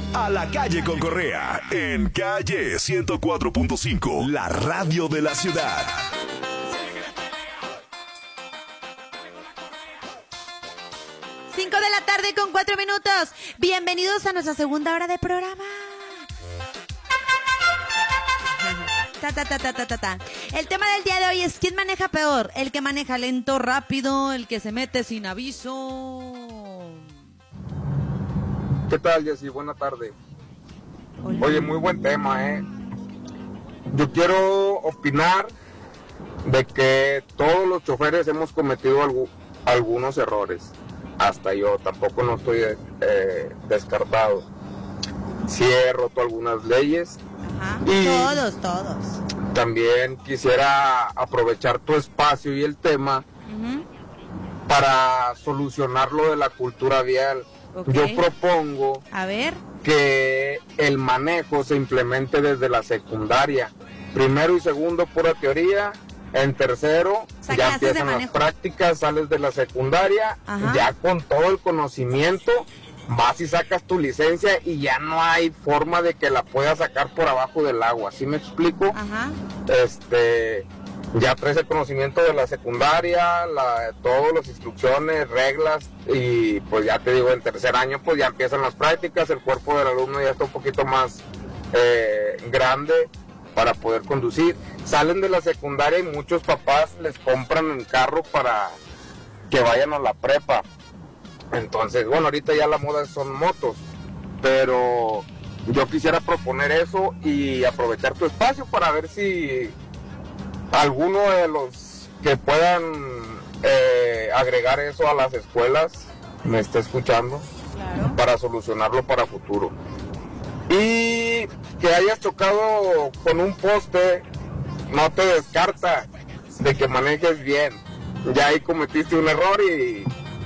A la calle con Correa, en calle 104.5, la radio de la ciudad. Cinco de la tarde con 4 minutos. Bienvenidos a nuestra segunda hora de programa. El tema del día de hoy es ¿quién maneja peor? ¿El que maneja lento, rápido? ¿El que se mete sin aviso? ¿Qué tal, Jessy? Buena tarde. Hola. Oye, muy buen tema, ¿eh? Yo quiero opinar de que todos los choferes hemos cometido algunos errores. Hasta yo, tampoco no estoy descartado. Sí he roto algunas leyes. Ajá. Y Todos. también quisiera aprovechar tu espacio y el tema Uh-huh. para solucionar lo de la cultura vial. Okay. Yo propongo A ver. que el manejo se implemente desde la secundaria. Primero y segundo pura teoría, en tercero Clases ya de empiezan las manejo. prácticas, sales de la secundaria, Ajá. ya con todo el conocimiento vas y sacas tu licencia y ya no hay forma de que la puedas sacar por abajo del agua. ¿Sí me explico? Ajá. Ya traes el conocimiento de la secundaria, todas las instrucciones, reglas, y pues ya te digo, en tercer año pues ya empiezan las prácticas, el cuerpo del alumno ya está un poquito más grande para poder conducir. Salen de la secundaria y muchos papás les compran un carro para que vayan a la prepa. Entonces, bueno, ahorita ya la moda son motos, pero yo quisiera proponer eso y aprovechar tu espacio para ver si alguno de los que puedan agregar eso a las escuelas me está escuchando. Claro. Para solucionarlo para futuro. Y que hayas chocado con un poste no te descarta de que manejes bien. Ya ahí cometiste un error y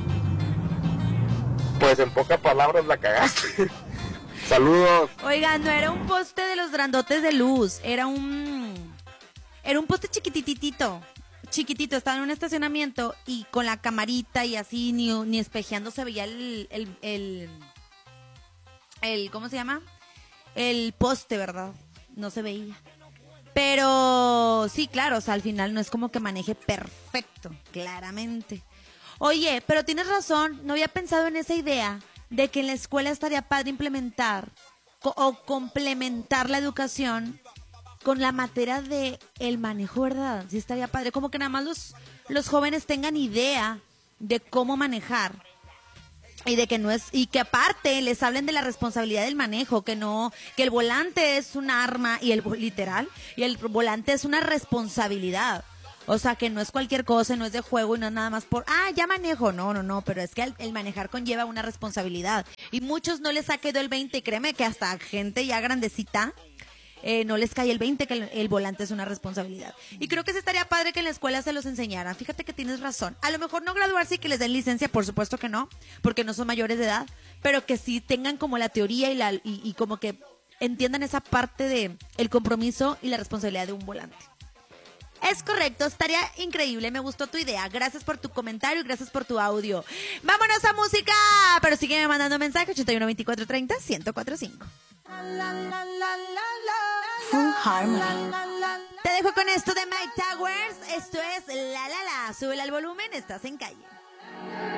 pues en pocas palabras la cagaste. Saludos. Oigan, no era un poste de los grandotes de luz, era un poste chiquititito, estaba en un estacionamiento y con la camarita y así, ni espejeando se veía el ¿cómo se llama? El poste, ¿verdad? No se veía. Pero sí, claro, o sea, al final no es como que maneje perfecto, claramente. Oye, pero tienes razón, no había pensado en esa idea de que en la escuela estaría padre implementar o complementar la educación con la materia de el manejo, ¿verdad? Sí estaría padre, como que nada más los jóvenes tengan idea de cómo manejar y de que no es, y que aparte les hablen de la responsabilidad del manejo, que el volante es un arma y el volante es una responsabilidad. O sea, que no es cualquier cosa, no es de juego y no es nada más ya manejo. No, pero es que el manejar conlleva una responsabilidad. Y muchos no les ha quedado el 20, y créeme que hasta gente ya grandecita no les cae el 20 que el volante es una responsabilidad. Y creo que se estaría padre que en la escuela se los enseñaran. Fíjate que tienes razón. A lo mejor no graduarse y que les den licencia, por supuesto que no, porque no son mayores de edad, pero que sí tengan como la teoría y como que entiendan esa parte de el compromiso y la responsabilidad de un volante. Es correcto, estaría increíble, me gustó tu idea. Gracias por tu comentario y gracias por tu audio. Vámonos a música, pero sígueme mandando mensaje 81 24 30 1045. Full Harmony. Te dejo con esto de Mike Towers. Esto es La La La. Súbele al volumen, estás en calle.